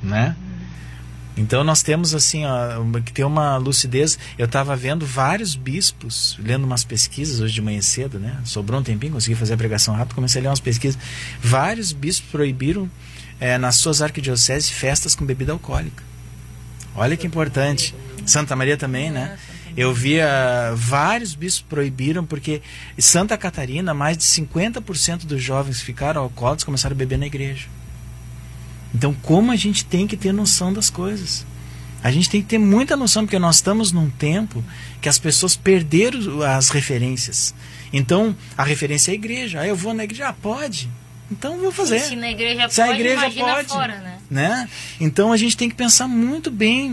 né? Então nós temos assim, que ter uma lucidez. Eu estava vendo vários bispos, lendo umas pesquisas hoje de manhã cedo, né? Sobrou um tempinho, consegui fazer a pregação rápido, comecei a ler umas pesquisas. Vários bispos proibiram nas suas arquidioceses festas com bebida alcoólica. Olha que importante. Santa Maria também, né? Eu via vários bispos proibiram, porque em Santa Catarina, mais de 50% dos jovens que ficaram alcoólicos começaram a beber na igreja. Então, como a gente tem que ter noção das coisas? A gente tem que ter muita noção, porque nós estamos num tempo que as pessoas perderam as referências. Então, a referência é a igreja. Eu vou na igreja, pode. Então, vou fazer. Se na igreja se pode, a igreja imagina pode, fora, né? Então, a gente tem que pensar muito bem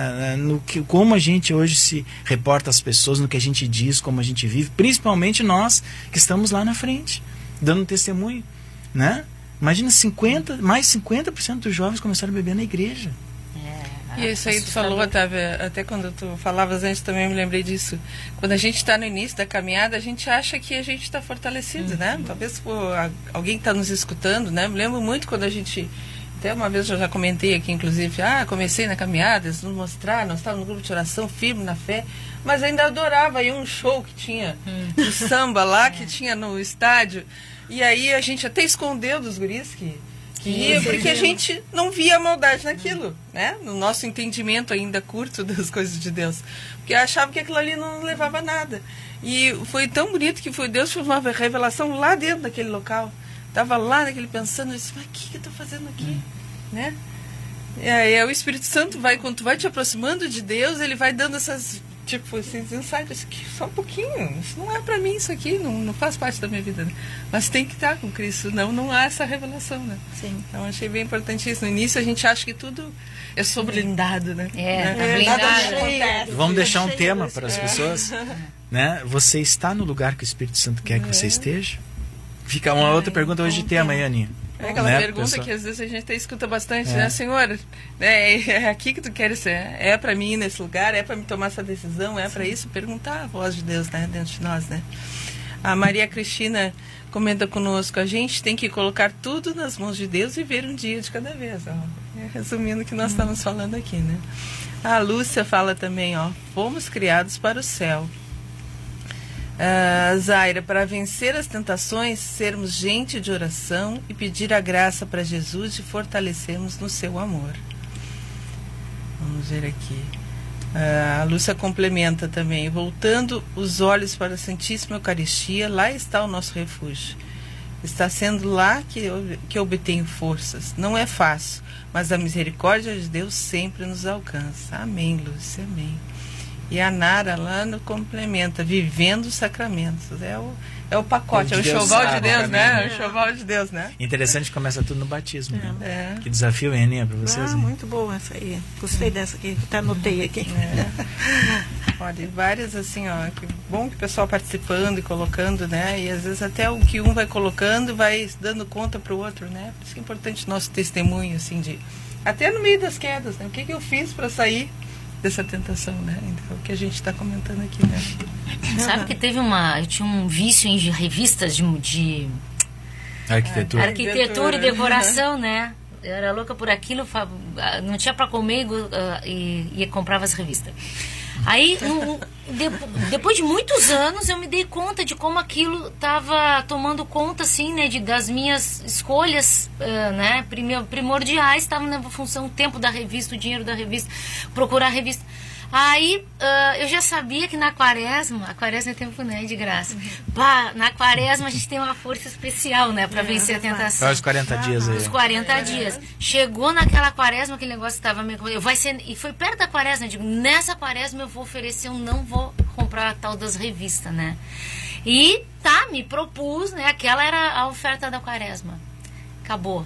como a gente hoje se reporta às pessoas, no que a gente diz, como a gente vive, principalmente nós que estamos lá na frente, dando testemunho, né? Imagina, mais 50% dos jovens começaram a beber na igreja. E isso aí tu falou, Otávio, até quando tu falavas antes também me lembrei disso. Quando a gente está no início da caminhada, a gente acha que a gente está fortalecido, né? Talvez alguém que está nos escutando, né? Me lembro muito quando a gente... Até uma vez eu já comentei aqui, inclusive, comecei na caminhada, eles nos mostraram, nós estávamos no grupo de oração, firme na fé, mas ainda adorava aí um show que tinha, do samba lá, que tinha no estádio. E aí a gente até escondeu dos guris que ia, porque a gente não via a maldade naquilo, né? No nosso entendimento ainda curto das coisas de Deus. Porque achava que aquilo ali não levava a nada. E foi tão bonito que Deus fez uma revelação lá dentro daquele local. Estava lá naquele pensando, eu disse, mas o que eu estou fazendo aqui? Né? E aí o Espírito Santo quando tu vai te aproximando de Deus, ele vai dando essas... Tipo, esses insights aqui, só um pouquinho. Isso não é pra mim, isso aqui não faz parte da minha vida, né? Mas tem que estar com Cristo, senão não há essa revelação, né? Sim. Então achei bem importante isso. No início a gente acha que tudo é blindado, né? Blindado. Vamos deixar um tema para as pessoas, né? Você está no lugar que o Espírito Santo quer que você esteja? Fica uma outra pergunta hoje de tema aí, Aninha. É aquela pergunta que às vezes a gente até escuta bastante, né? Senhor, é aqui que tu queres ser? É para mim ir nesse lugar? É para me tomar essa decisão? É para isso? Perguntar a voz de Deus, né? Dentro de nós, né? A Maria Cristina comenta conosco, a gente tem que colocar tudo nas mãos de Deus e ver um dia de cada vez. Resumindo o que nós estamos falando aqui, né? A Lúcia fala também, fomos criados para o céu. Zaira, para vencer as tentações, sermos gente de oração e pedir a graça para Jesus e fortalecermos no seu amor. Vamos ver aqui. A Lúcia complementa também, voltando os olhos para a Santíssima Eucaristia, lá está o nosso refúgio. Está sendo lá que obtenho forças. Não é fácil, mas a misericórdia de Deus sempre nos alcança. Amém, Lúcia, amém. E a Nara lá no complementa, vivendo os sacramentos. É o pacote, é o enxoval de Deus, né? É o enxoval de Deus, né? Interessante que começa tudo no batismo. Né? Que desafio, hein, Aninha, para vocês? Muito boa essa aí. Gostei dessa aqui, anotei aqui. Olha, várias assim, que bom que o pessoal participando e colocando, né? E às vezes até o que um vai colocando vai dando conta para o outro, né? Por isso que é importante nosso testemunho, assim, até no meio das quedas, né? O que eu fiz para sair dessa tentação, né? Então, o que a gente está comentando aqui, né? Sabe que eu tinha um vício em revistas de arquitetura e decoração, né? Eu era louca por aquilo, não tinha para comer e comprava as revistas. Aí, depois de muitos anos, eu me dei conta de como aquilo estava tomando conta, assim, né, das minhas escolhas, né, primordiais, estava na função, o tempo da revista, o dinheiro da revista, procurar a revista. Aí, eu já sabia que na quaresma, a quaresma é tempo, né, de graça. Na quaresma a gente tem uma força especial, né, para vencer a tentação. Os 40 dias aí. Os 40 dias. Chegou naquela quaresma, aquele negócio estava meio... E foi perto da quaresma, eu digo, nessa quaresma eu vou oferecer, eu não vou comprar a tal das revistas, né. E, me propus, né, aquela era a oferta da quaresma. Acabou.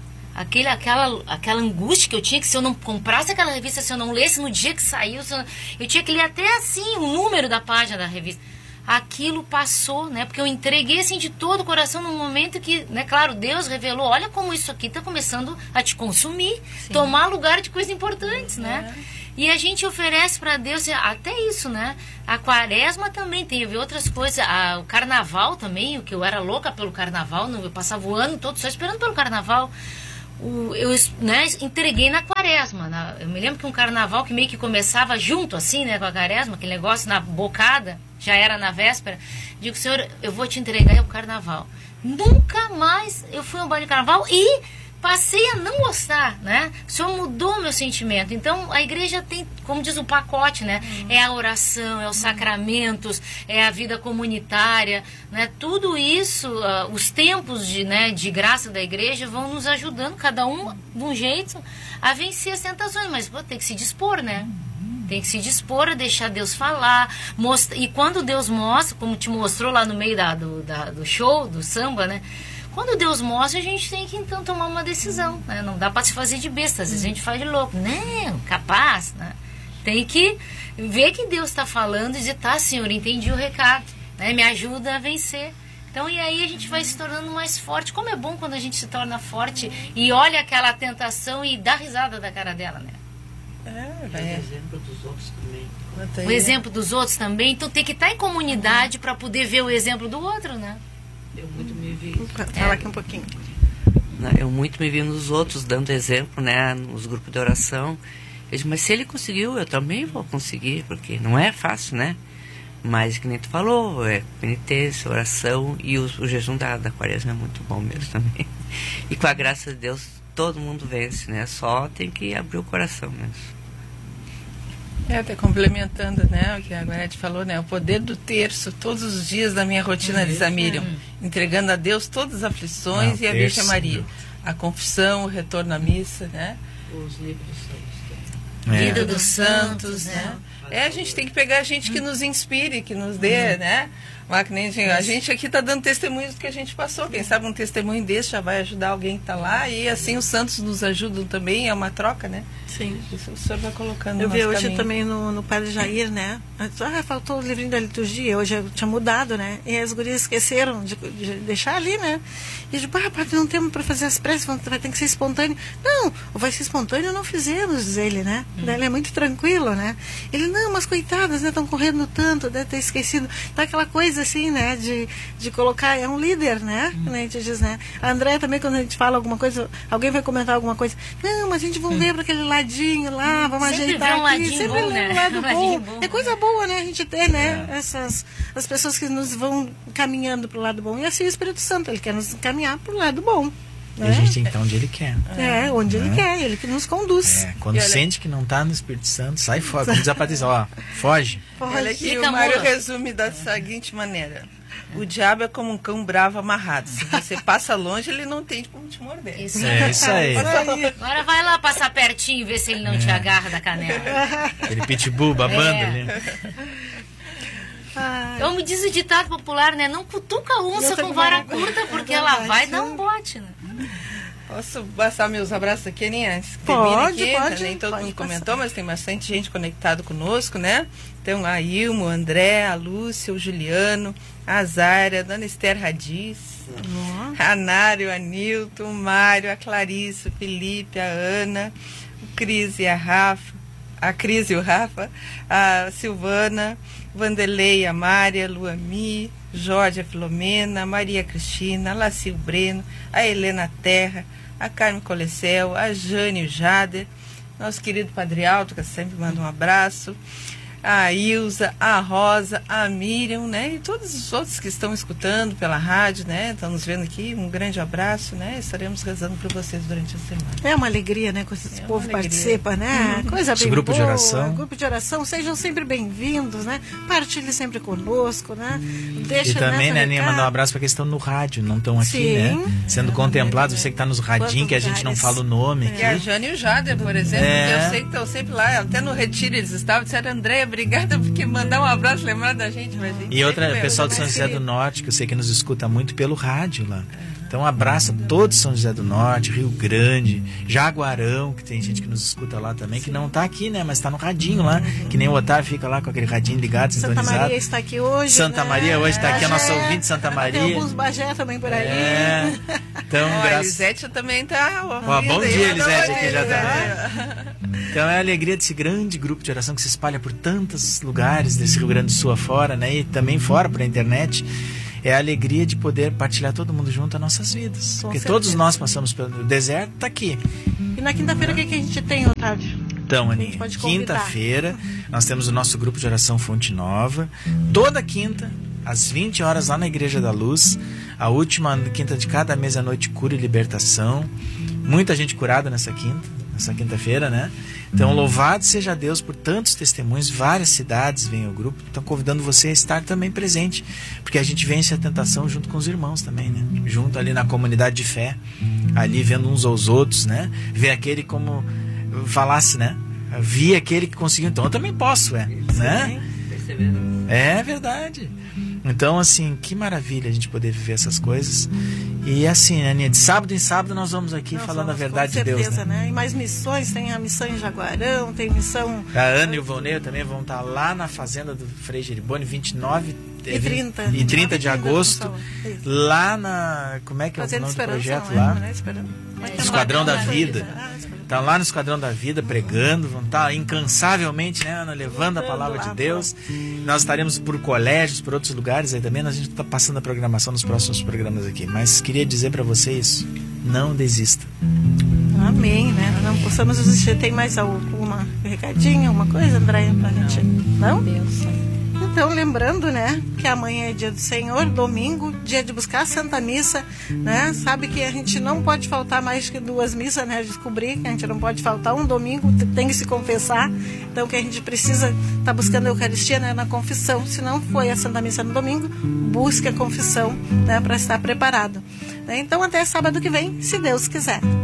Aquela angústia que eu tinha, que se eu não comprasse aquela revista, se eu não lesse no dia que saiu, eu tinha que ler até assim o número da página da revista. Aquilo passou, né? Porque eu entreguei assim de todo o coração num momento que, né, claro, Deus revelou, olha como isso aqui está começando a te consumir, tomar lugar de coisas importantes, né? E a gente oferece para Deus até isso, né? A quaresma também teve outras coisas. O carnaval também, que eu era louca pelo carnaval, eu passava o ano todo só esperando pelo carnaval. Eu, né, entreguei na quaresma. quaresma. Eu me lembro que um carnaval que meio que começava junto, assim, né, com a quaresma, aquele negócio na bocada, já era na véspera. Digo, Senhor, eu vou te entregar o carnaval. Nunca mais eu fui a um baile de carnaval e passei a não gostar, né? O Senhor mudou meu sentimento. Então, a igreja tem, como diz o pacote, né? É a oração, é os sacramentos, é a vida comunitária, né? Tudo isso, os tempos de graça da igreja vão nos ajudando, cada um de um jeito, a vencer as tentações. Mas tem que se dispor, né? Tem que se dispor a deixar Deus falar. E quando Deus mostra, como te mostrou lá no meio do show, do samba, né? Quando Deus mostra, a gente tem que então tomar uma decisão, né? Não dá para se fazer de besta, às vezes a gente faz de louco. Não, capaz, né? Tem que ver que Deus está falando e dizer, tá, Senhor, entendi o recado, né? Me ajuda a vencer. Então, e aí a gente vai se tornando mais forte. Como é bom quando a gente se torna forte e olha aquela tentação e dá risada da cara dela, né? O exemplo dos outros também. O exemplo dos outros também. Então tem que estar em comunidade para poder ver o exemplo do outro, né? Eu muito me vi. Fala aqui um pouquinho. Eu muito me vi nos outros dando exemplo, né? Nos grupos de oração. Eu disse, mas se ele conseguiu, eu também vou conseguir, porque não é fácil, né? Mas, que nem tu falou, é penitência, oração e o jejum da quaresma é muito bom mesmo também. E com a graça de Deus, todo mundo vence, né? Só tem que abrir o coração mesmo. Até complementando, né, o que a Gorete falou, né, o poder do terço, todos os dias da minha rotina, diz a Miriam, entregando a Deus todas as aflições e a Virgem Maria. A confissão, o retorno à missa, né? Os livros Vida dos Santos, né? A gente tem que pegar gente que nos inspire, que nos dê, né? Mas, que nem a gente aqui está dando testemunhos do que a gente passou. Quem sabe um testemunho desse já vai ajudar alguém que está lá. E assim os santos nos ajudam também, é uma troca, né? Sim. Isso o senhor vai colocando Eu no vi nosso hoje caminho. também no Padre Jair, né? Faltou o livrinho da liturgia, hoje eu tinha mudado, né? E as gurias esqueceram de deixar ali, né? E eu digo, Padre, não temos para fazer as preces, vai ter que ser espontâneo. Não, vai ser espontâneo, não fizemos, diz ele, né? Ele é muito tranquilo, né? Ele, não, mas coitadas, né? Estão correndo tanto, deve ter esquecido. Tá aquela coisa assim, né? De colocar, é um líder, né? A gente diz, né? A Andréia também, quando a gente fala alguma coisa, alguém vai comentar alguma coisa, não, mas a gente vai ver para aquele ladinho lá, vamos sempre ajeitar um aqui, sempre sempre bom, né? um lado bom. Bom. É coisa boa, né? A gente ter, né? As pessoas que nos vão caminhando para o lado bom. E assim o Espírito Santo, ele quer nos encaminhar para o lado bom. E a gente tem que estar onde ele quer. Onde ele quer, ele que nos conduz. Quando sente que não está no Espírito Santo, sai fora. Como diz a Patrícia, foge. Olha aqui, Fica o Mário mula. resume da seguinte maneira. O diabo é como um cão bravo amarrado. Se você passa longe, ele não tem como te morder. Isso. É isso aí. Agora vai lá passar pertinho e ver se ele não te agarra da canela. Aquele pitbull babando ali. Como diz o ditado popular, né? Não cutuca a onça com vara curta, porque ela vai dar um bote, né? Posso passar meus abraços aqui, Aninha? Pode, Nem todo pode mundo passar. comentou, mas tem bastante gente conectada conosco, né? Então, a Ilmo, o André, a Lúcia, o Juliano, a Zária, a Dona Esther Radiz, a Nário, a Nilton, o Mário, a Clarice, o Felipe, a Ana, o Cris e a Rafa, a Cris e o Rafa, a Silvana, Vanderlei, a Mária, a Luami, Jorge, a Filomena, a Maria Cristina, a Lacil Breno, a Helena Terra, a Carmen Colecel, a Jane e o Jader, nosso querido Padre Alto, que sempre manda um abraço, a Ilza, a Rosa, a Miriam, né? E todos os outros que estão escutando pela rádio, né? Estão nos vendo aqui, um grande abraço, né? Estaremos rezando por vocês durante a semana. É uma alegria, né? Quando esse povo alegria. participa, né? Coisa Esse bem grupo de boa, oração. Grupo de oração, sejam sempre bem-vindos, né? Partilhe sempre conosco, né? Deixa, E também, né, Aninha, recado. mandar um abraço para quem estão no rádio, não estão aqui, Sim. né? Sendo contemplados, você que está nos radinhos, que a gente não lugares. fala o nome E a aqui. Jane e o Jader, por exemplo, É. que eu sei que estão sempre lá, até no retiro eles estavam, disseram, André, obrigada porque mandar um abraço, lembrar da gente, mas a gente E outra, sempre pessoal de São José do Norte, que eu sei que nos escuta muito pelo rádio lá. Então, um abraço a todos São José do Norte, Rio Grande, Jaguarão, que tem gente que nos escuta lá também, que não está aqui, né? Mas está no radinho lá, que nem o Otávio fica lá com aquele radinho ligado, Santa sintonizado. Maria está aqui hoje. Santa né? Maria hoje está aqui, a nossa Bagé. ouvinte de Santa Maria. Tem alguns Bagé também por aí. É. Então, Ó, a graças... Elisete também está ouvindo. Ó, bom aí, dia, mandou Elisete, bom aqui dia, já Elisete. Então é a alegria desse grande grupo de oração que se espalha por tantos lugares desse Rio Grande do Sul afora, né? E também fora para a internet. É a alegria de poder partilhar todo mundo junto as nossas vidas. Com Porque certeza. todos nós passamos pelo deserto, tá aqui. E na quinta-feira o que a gente tem, Otávio? Então, Aninha, quinta-feira nós temos o nosso grupo de oração Fonte Nova. Toda quinta, às 20 horas, lá na Igreja da Luz. A última quinta de cada mês à noite, cura e libertação. Muita gente curada nessa quinta-feira, né? Então, louvado seja Deus por tantos testemunhos. Várias cidades vêm ao grupo. Estão convidando você a estar também presente. Porque a gente vence a tentação junto com os irmãos também, né? Junto ali na comunidade de fé. Ali vendo uns aos outros, né? Ver aquele como falasse, né? Vi aquele que conseguiu, então eu também posso, né? É verdade. Então, assim, que maravilha a gente poder viver essas coisas. E assim, Aninha, de sábado em sábado nós vamos aqui falando a verdade de Deus, né? E mais missões, tem a missão em Jaguarão, tem missão... A Ana e o Valneio também vão estar lá na fazenda do Frei Geribone, 29 e 30 de agosto, lá na... Como é que é o nome do projeto lá? Esquadrão da Vida. Estão lá no Esquadrão da Vida pregando, vão estar incansavelmente, né, Ana, levando a palavra de Deus. Nós estaremos por colégios, por outros lugares aí também. A gente está passando a programação nos próximos programas aqui. Mas queria dizer para vocês, não desista. Amém, né? Não possamos desistir. Tem mais alguma recadinha, alguma coisa, Andréia, pra gente? Não? Então, lembrando, né, que amanhã é dia do Senhor, domingo, dia de buscar a Santa Missa, né? Sabe que a gente não pode faltar mais que 2 missas, né? Descobri que a gente não pode faltar um domingo, tem que se confessar. Então, que a gente precisa estar buscando a Eucaristia, né, na confissão. Se não foi a Santa Missa no domingo, busque a confissão, né, para estar preparado. Então, até sábado que vem, se Deus quiser.